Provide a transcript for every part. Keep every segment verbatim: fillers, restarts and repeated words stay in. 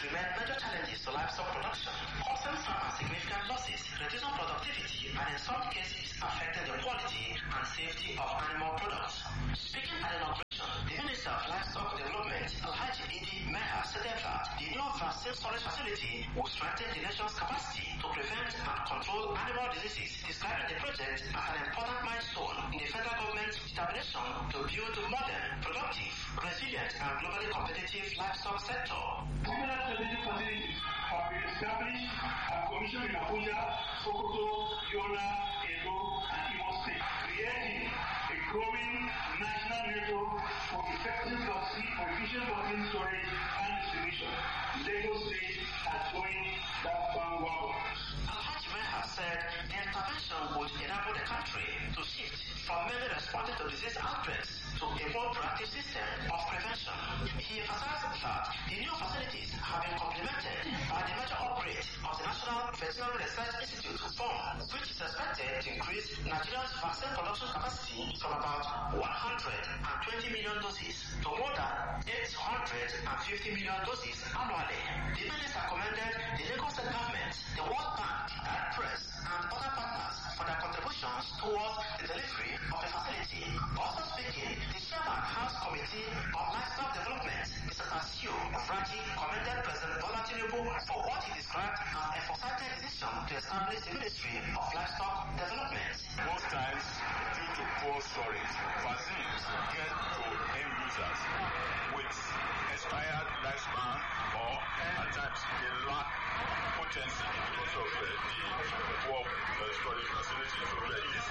remain major challenges to livestock production, causing farmers significant losses, reducing productivity, and in some cases affecting the quality and safety of animal products. Speaking at inauguration, the Minister of Livestock Development, Alhaji Idi Meha, said that the new vaccine storage facility will strengthen the nation's capacity to prevent and control animal diseases, describing the project as an important milestone in the federal government's determination to build a modern, productive, resilient, and globally competitive livestock sector. Similar strategic facilities have been established and commissioned in Abuja, Sokoto, Yola, Edo, and Imo State, creating a growing national network for effective vaccine, for efficient vaccine storage and distribution. Lagos State has joined that vanguard. Alhaji Meha said the intervention would enable the country to shift from merely responding to disease outbreaks to a more proactive system of prevention. He emphasized that the new facilities have been complemented by the major upgrade of the National Veterinary Research Institute form, which is expected to increase Nigeria's vaccine production capacity from about one hundred twenty million doses to more than eight hundred fifty million doses annually. The minister commended the Lagos State government, the World Bank, Red Press, and other partners for their contributions towards the delivery of the facility. Also speaking, the Chairman House Committee of Livestock Development, Mister Tasiu Raji, commended President Bola Tinubu for what he described as a foresighted decision to establish the Ministry of Livestock Development. Most times, due to poor storage, vaccines get to end users with expired lifespan, or at times they lack potency because of uh, the poor uh, storage facilities. So there is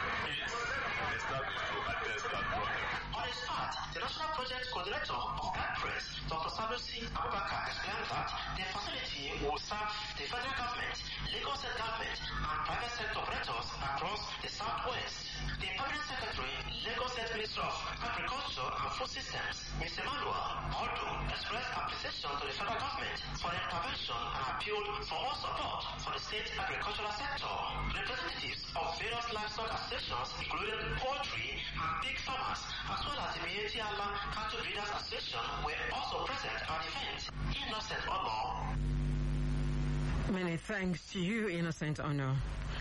established to address that problem. On his part, the National Project Coordinator of Red Press, Doctor Sanusi Abubakar, explained that the facility will serve the federal government, Lagos State government, and private sector operators across the southwest. The Permanent Secretary, Lagos State Minister of Agriculture and Food Systems, Mister Emmanuel Odu, expressed appreciation to the federal government for the intervention and appealed for more support for the state agricultural sector. Representatives of various livestock associations, including poultry and pig farmers, as well as the Miyetti Allah Cattle Breeders Association, were also present at the event. Innocent Ono. Many thanks to you, Innocent Ono.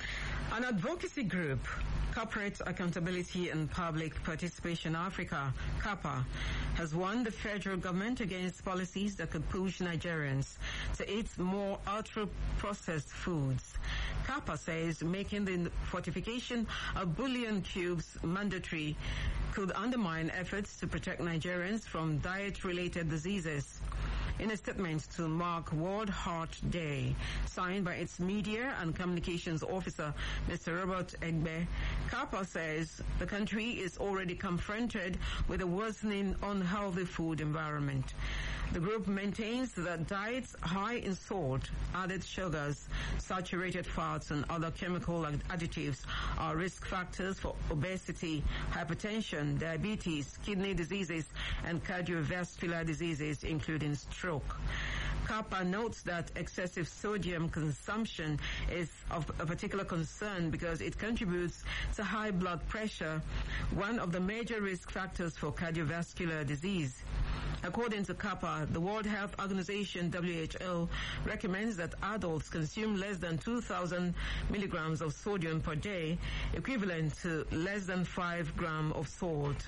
An advocacy group, Corporate Accountability and Public Participation Africa, CAPA, has warned the federal government against policies that could push Nigerians to eat more ultra-processed foods. CAPA says making the fortification of bouillon cubes mandatory could undermine efforts to protect Nigerians from diet-related diseases. In a statement to mark World Heart Day, signed by its Media and Communications Officer, Mister Robert Egbe, CAPA says the country is already confronted with a worsening unhealthy food environment. The group maintains that diets high in salt, added sugars, saturated fats, and other chemical additives are risk factors for obesity, hypertension, diabetes, kidney diseases, and cardiovascular diseases, including stroke. CAPA notes that excessive sodium consumption is of a particular concern because it contributes to high blood pressure, one of the major risk factors for cardiovascular disease. According to CAPA, the World Health Organization, W H O, recommends that adults consume less than two thousand milligrams of sodium per day, equivalent to less than five grams of salt.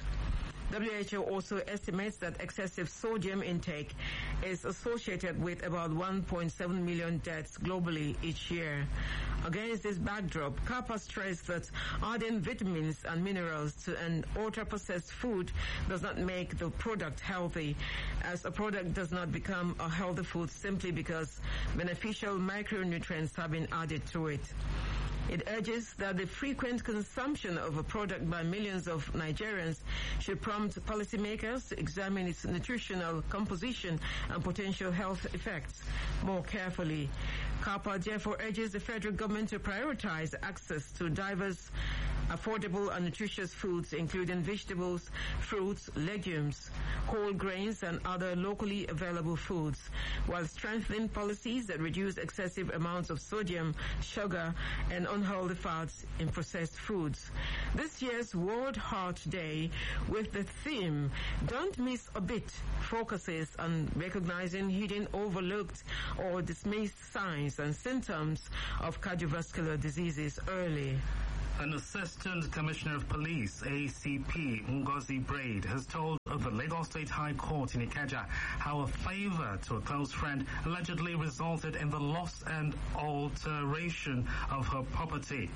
W H O also estimates that excessive sodium intake is associated with about one point seven million deaths globally each year. Against this backdrop, CAPA stressed that adding vitamins and minerals to an ultra-processed food does not make the product healthy, as a product does not become a healthy food simply because beneficial micronutrients have been added to it. It urges that the frequent consumption of a product by millions of Nigerians should prompt policymakers to examine its nutritional composition and potential health effects more carefully. CAPA therefore urges the federal government to prioritize access to diverse affordable and nutritious foods, including vegetables, fruits, legumes, whole grains, and other locally available foods, while strengthening policies that reduce excessive amounts of sodium, sugar, and unhealthy fats in processed foods. This year's World Heart Day, with the theme "Don't Miss a Beat," focuses on recognizing hidden, overlooked, or dismissed signs and symptoms of cardiovascular diseases early. An Assistant Commissioner of Police, A C P Ngozi Braid, has told the Lagos State High Court in Ikeja how a favor to a close friend allegedly resulted in the loss and alteration of her property.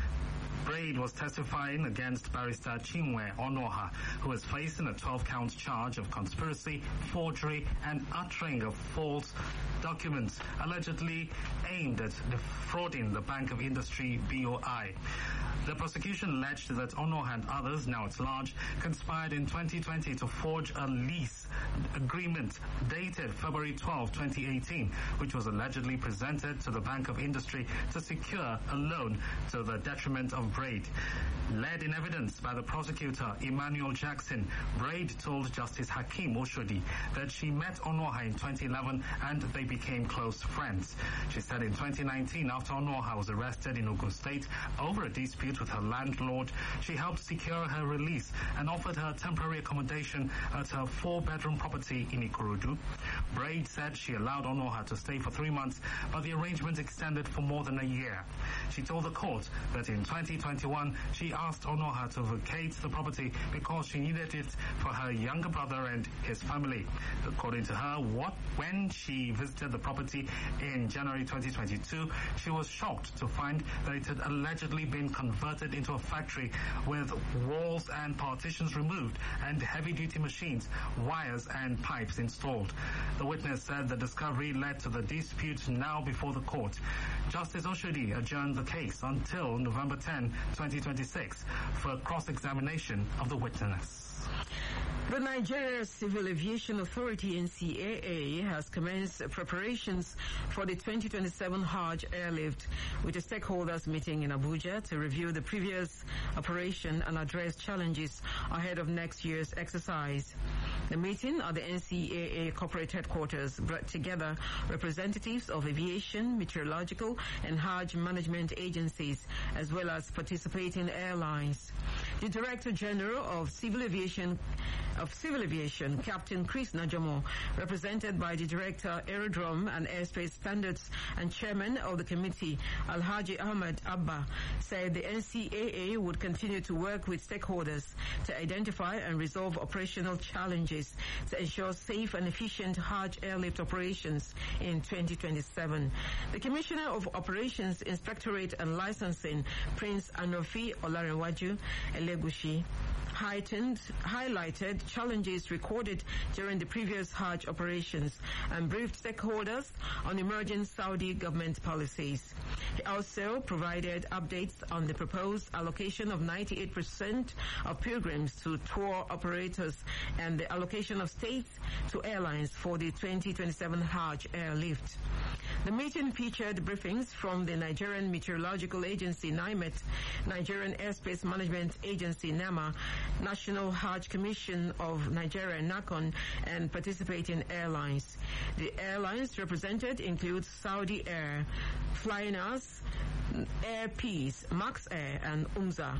Braid was testifying against Barrister Chinwe Onoha, who is facing a twelve-count charge of conspiracy, forgery, and uttering of false documents allegedly aimed at defrauding the Bank of Industry B O I. The prosecution alleged that Onoha and others, now at large, conspired in twenty twenty to forge a lease agreement dated February twelfth, twenty eighteen, which was allegedly presented to the Bank of Industry to secure a loan to the detriment of Braid. Led in evidence by the prosecutor, Emmanuel Jackson, Braid told Justice Hakeem Oshodi that she met Onoha in twenty eleven and they became close friends. She said in twenty nineteen, after Onoha was arrested in Ogun State over a dispute with her landlord, she helped secure her release and offered her temporary accommodation at her four-bedroom property in Ikorodu. Braid said she allowed Onoha to stay for three months, but the arrangement extended for more than a year. She told the court that in twenty twenty-one, she asked Onoha to vacate the property because she needed it for her younger brother and his family. According to her, what when she visited the property in January twenty twenty-two, she was shocked to find that it had allegedly been converted into a factory with walls and partitions removed and heavy-duty machines, wires and pipes installed. The witness said the discovery led to the dispute now before the court. Justice Oshodi adjourned the case until November tenth, twenty twenty-six for cross-examination of the witness. The Nigeria Civil Aviation Authority, N C A A, has commenced preparations for the twenty twenty-seven Hajj airlift with a stakeholders meeting in Abuja to review the previous operation and address challenges ahead of next year's exercise. The meeting at the N C A A corporate headquarters brought together representatives of aviation, meteorological, and Hajj management agencies, as well as participating airlines. The Director General of Civil Aviation of Civil Aviation, Captain Chris Najomo, represented by the Director, Aerodrome and Airspace Standards, and Chairman of the committee, Alhaji Ahmed Abba, said the N C A A would continue to work with stakeholders to identify and resolve operational challenges to ensure safe and efficient Hajj airlift operations in twenty twenty-seven. The Commissioner of Operations, Inspectorate and Licensing, Prince Anofi Olarenwaju Elegushi, heightened, highlighted challenges recorded during the previous Hajj operations and briefed stakeholders on emerging Saudi government policies. He also provided updates on the proposed allocation of ninety-eight percent of pilgrims to tour operators and the allocation of states to airlines for the twenty twenty-seven Hajj airlift. The meeting featured briefings from the Nigerian Meteorological Agency, NIMET, Nigerian Airspace Management Agency, NAMA, National Hajj Commission of Nigeria, NACON, and participating airlines. The airlines represented include Saudi Air, Flying Us, Air Peace, Max Air, and UMZA.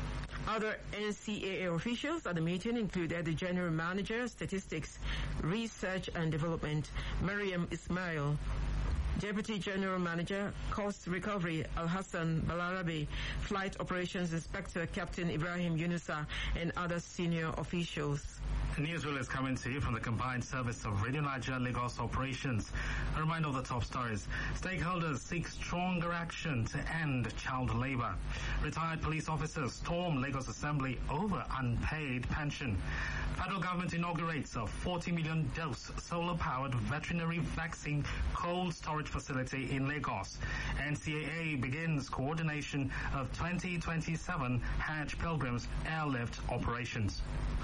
Other N C A A officials at the meeting included the General Manager, Statistics, Research and Development, Mariam Ismail, Deputy General Manager, Cost Recovery, Al-Hassan Balarabi, Flight Operations Inspector, Captain Ibrahim Yunusa, and other senior officials. The newsreel is coming to you from the Combined Service of Radio Niger Lagos Operations. A reminder of the top stories. Stakeholders seek stronger action to end child labor. Retired police officers storm Lagos Assembly over unpaid pension. Federal government inaugurates a forty million dose solar-powered veterinary vaccine cold storage facility in Lagos. N C A A begins coordination of twenty twenty-seven Hajj Pilgrims airlift operations.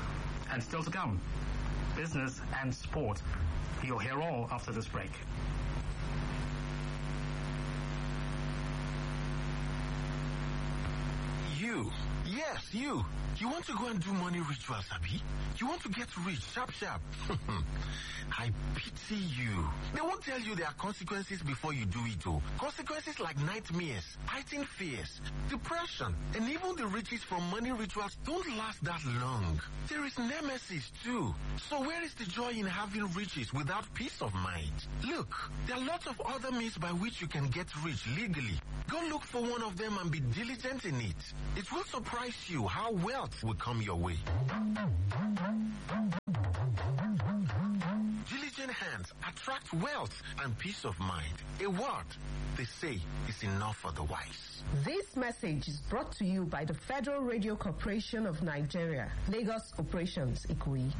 And still to come, business and sport. You'll hear all after this break. You You. Yes, you. You want to go and do money rituals, Abi? You want to get rich, sharp, sharp. I pity you. They won't tell you there are consequences before you do it, oh. Consequences like nightmares, heightened fears, depression, and even the riches from money rituals don't last that long. There is nemesis too. So where is the joy in having riches without peace of mind? Look, there are lots of other means by which you can get rich legally. Go look for one of them and be diligent in it. It will surprise you how wealth will come your way. Diligent hands attract wealth and peace of mind. A word, they say, is enough for the wise. This message is brought to you by the Federal Radio Corporation of Nigeria, Lagos Operations, Ikoyi.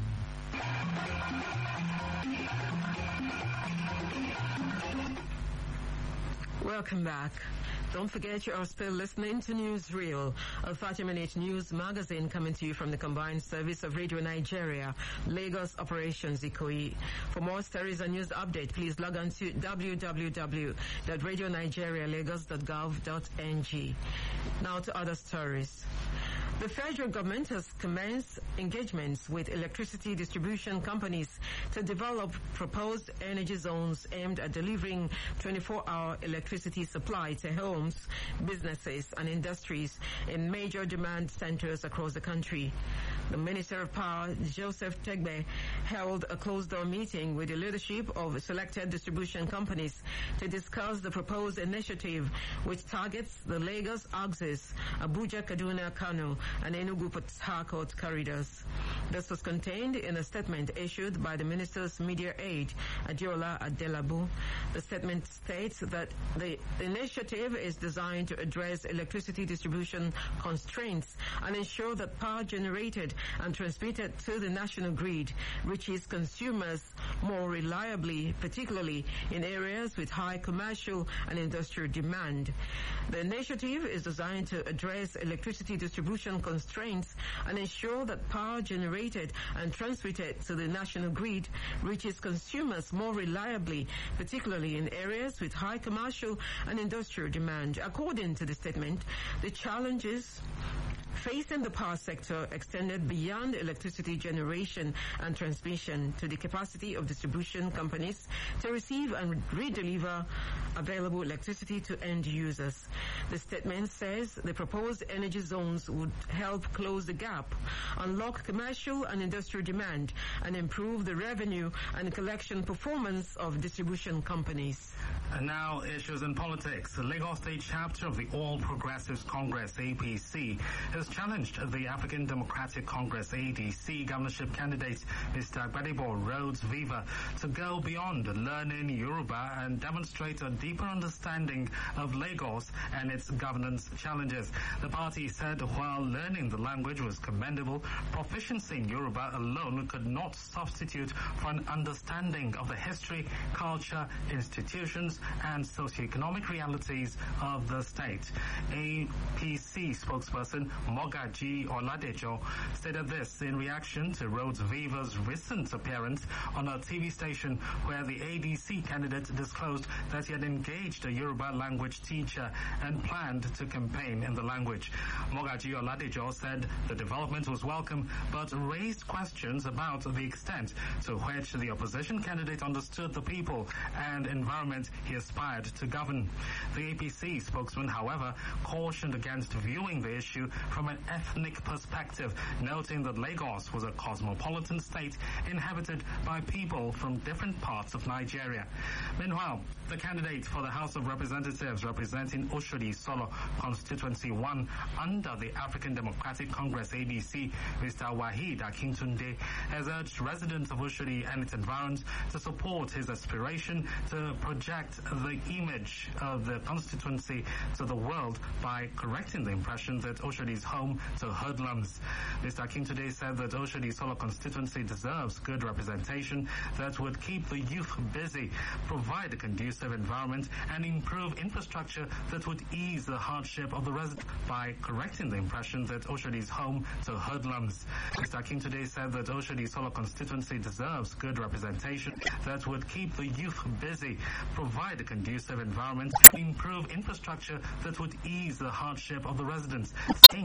Welcome back. Don't forget you are still listening to Newsreel, a thirty-minute news magazine coming to you from the combined service of Radio Nigeria, Lagos Operations, Ikoyi. For more stories and news update, please log on to w w w dot radio nigeria lagos dot gov dot n g. Now to other stories. The federal government has commenced engagements with electricity distribution companies to develop proposed energy zones aimed at delivering twenty-four hour electricity supply to homes, businesses, and industries in major demand centers across the country. The Minister of Power, Joseph Tegbe, held a closed-door meeting with the leadership of selected distribution companies to discuss the proposed initiative, which targets the Lagos Axis, Abuja, Kaduna, Kano, and Enugu-Port Harcourt corridors. This was contained in a statement issued by the Minister's media aide, Adiola Adelabu. The statement states that the initiative is designed to address electricity distribution constraints and ensure that power generated and transmitted to the national grid reaches consumers more reliably, particularly in areas with high commercial and industrial demand. The initiative is designed to address electricity distribution constraints and ensure that power generated and transmitted to the national grid reaches consumers more reliably, particularly in areas with high commercial and industrial demand. According to the statement, the challenges facing the power sector extended beyond electricity generation and transmission to the capacity of distribution companies to receive and redeliver available electricity to end users. The statement says the proposed energy zones would help close the gap, unlock commercial and industrial demand, and improve the revenue and collection performance of distribution companies. And now, issues in politics. The Lagos State chapter of the All Progressives Congress, A P C, has challenged the African Democratic Congress, A D C, governorship candidate Mister Gbadebo Rhodes Viva to go beyond learning Yoruba and demonstrate a deeper understanding of Lagos and its governance challenges. The party said while learning the language was commendable, proficiency in Yoruba alone could not substitute for an understanding of the history, culture, institutions, and socioeconomic realities of the state. A P C spokesperson Mogaji Oladejo stated this in reaction to Rhodes Viva's recent appearance on a T V station where the A D C candidate disclosed that he had engaged a Yoruba language teacher and planned to campaign in the language. Mogaji Oladejo said the development was welcome but raised questions about the extent to which the opposition candidate understood the people and environment he aspired to govern. The A P C spokesman, however, cautioned against viewing the issue from an ethnic perspective, noting that Lagos was a cosmopolitan state inhabited by people from different parts of Nigeria. Meanwhile, the candidate for the House of Representatives representing Oshodi Solo Constituency one under the African Democratic Congress A D C, Mister Wahid Akintunde, has urged residents of Oshodi and its environs to support his aspiration to project the image of the constituency to the world by correcting the impression that Oshodi is home to hoodlums. Mister Akintunde said that Oshodi Solo constituency deserves good representation that would keep the youth busy, provide a conducive environment, and improve infrastructure that would ease the hardship of the residents by correcting the impression that Oshodi is home to hoodlums. Mister Akintunde said that Oshodi Solo constituency deserves good representation that would keep the youth busy, provide a conducive environment, improve infrastructure that would ease the hardship of the residents, saying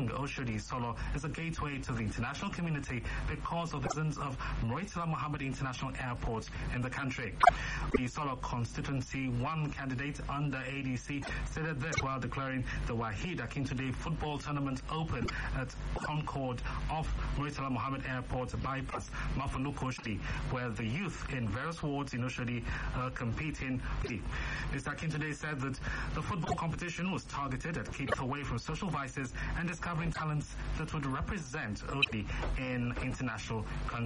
along Oshodi Solo is a gateway to the international community because of the presence of Murtala Mohammed International Airport in the country. The Solo constituency one candidate under A D C stated this while declaring the Wahid Akintunde football tournament open at Concord off Murtala Mohammed Airport bypass Mafanuku Oshodi, where the youth in various wards in Oshodi are competing. Mister Akintunde said that the football competition was targeted at keeping away from social vices and discovering talents that would represent Oshodi in international countries.